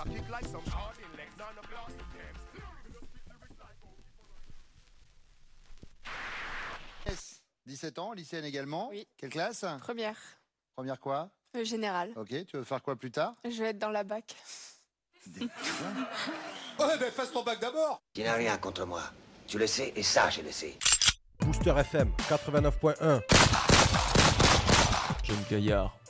17 ans, lycéenne également. Oui. Quelle classe? Première. Première quoi? Générale. Ok, tu veux faire quoi plus tard? Je vais être dans la bac. Ouais, ben passe ton bac d'abord. Tu n'as rien contre moi. Tu le sais et ça, je le sais. Booster FM 89.1. Jeune Gaillard.